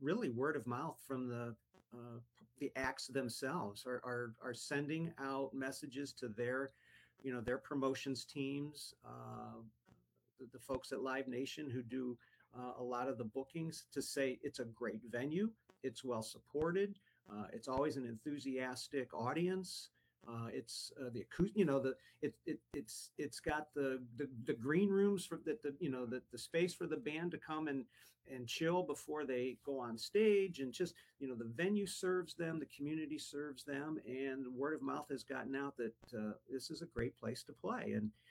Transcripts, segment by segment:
really word of mouth from the acts themselves are sending out messages to their promotions teams, the folks at Live Nation who do a lot of the bookings, to say it's a great venue, it's well supported, it's always an enthusiastic audience. It's the acoustic, it's got the green rooms for that, the space for the band to come and chill before they go on stage, and just the venue serves them, the community serves them, and word of mouth has gotten out that this is a great place to play.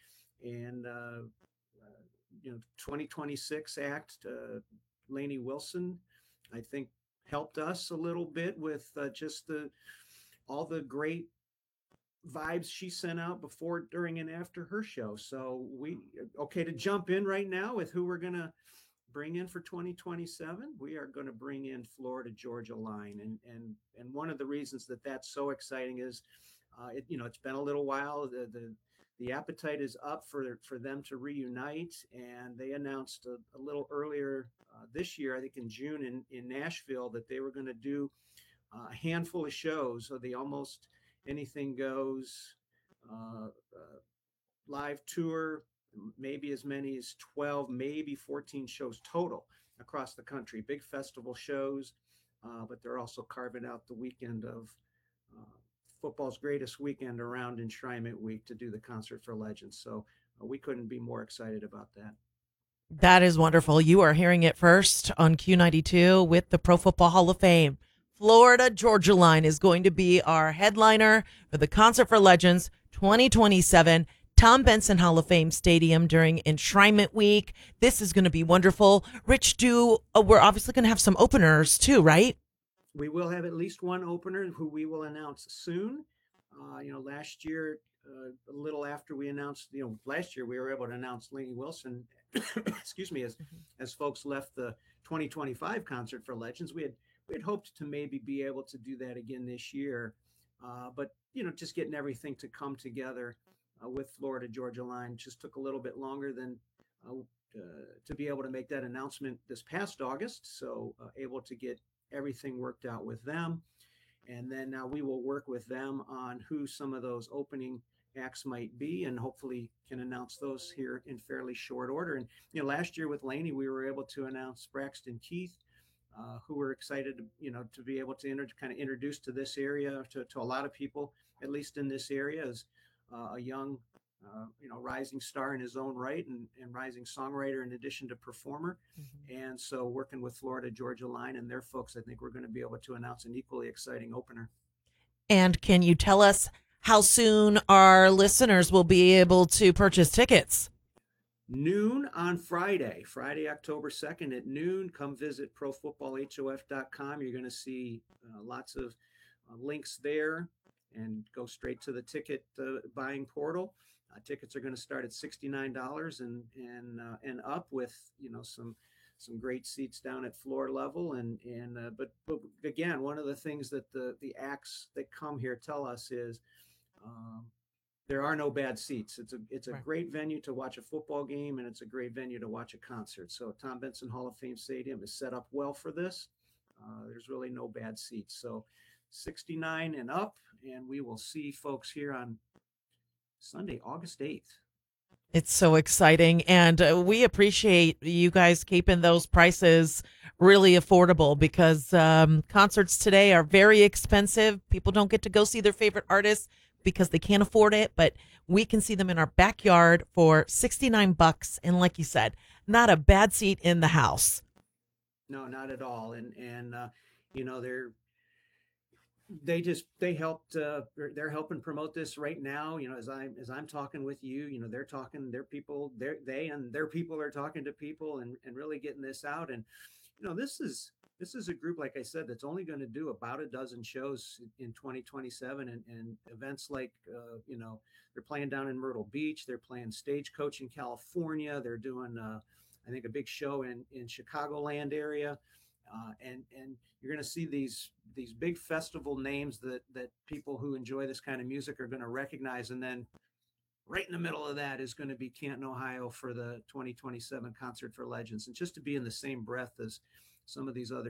And 2026 act, Lainey Wilson, I think, helped us a little bit with just the all the great vibes she sent out before, during, and after her show. So we okay to jump in right now with who we're gonna bring in for 2027. We are going to bring in Florida Georgia Line, and one of the reasons that that's so exciting is, it's been a little while. The appetite is up for them to reunite, and they announced a little earlier this year, I think in June, in Nashville, that they were going to do a handful of shows. So the Almost Anything Goes live tour, maybe as many as 12, maybe 14 shows total across the country, big festival shows. But they're also carving out the weekend of uh, football's greatest weekend around Enshrinement Week to do the Concert for Legends. So we couldn't be more excited about that. That is wonderful. You are hearing it first on Q92 with the Pro Football Hall of Fame. Florida Georgia Line is going to be our headliner for the Concert for Legends 2027, Tom Benson Hall of Fame Stadium during Enshrinement Week. This is going to be wonderful. Rich, we're obviously going to have some openers too, right? We will have at least one opener who we will announce soon. Last year, a little after we announced, last year we were able to announce Lainey Wilson, excuse me, as folks left the 2025 Concert for Legends. We had hoped to maybe be able to do that again this year, but just getting everything to come together with Florida Georgia Line just took a little bit longer than uh, to be able to make that announcement this past August. So able to get everything worked out with them. And then now we will work with them on who some of those opening acts might be, and hopefully can announce those here in fairly short order. And last year with Laney, we were able to announce Braxton Keith, who were excited to be able to kind of introduce to this area, to a lot of people, at least in this area, as a young rising star in his own right, and rising songwriter in addition to performer. Mhm. And so working with Florida Georgia Line and their folks, I think we're going to be able to announce an equally exciting opener. And can you tell us how soon our listeners will be able to purchase tickets? Noon on Friday, October 2nd at noon. Come visit profootballhof.com. You're going to see lots of links there, and go straight to the ticket buying portal. Tickets are going to start at $69 and up, with some great seats down at floor level. But again, one of the things that the acts that come here tell us is, um, there are no bad seats. It's a Right. great venue to watch a football game, and it's a great venue to watch a concert. So Tom Benson Hall of Fame Stadium is set up well for this. There's really no bad seats. So 69 and up, and we will see folks here on Sunday, August 8th. It's so exciting. And we appreciate you guys keeping those prices really affordable, because concerts today are very expensive. People don't get to go see their favorite artists because they can't afford it, but we can see them in our backyard for 69 bucks. And like you said, not a bad seat in the house. No, not at all. And you know they're they helped they're helping promote this right now, as I'm talking with you. They're talking, their people, they and their people are talking to people, and really getting this out. And this is a group, like I said, that's only going to do about a dozen shows in 2027, and events like they're playing down in Myrtle Beach, they're playing Stagecoach in California, they're doing I think a big show in Chicagoland area. And you're going to see these big festival names that people who enjoy this kind of music are going to recognize. And then right in the middle of that is going to be Canton, Ohio, for the 2027 Concert for Legends. And just to be in the same breath as some of these other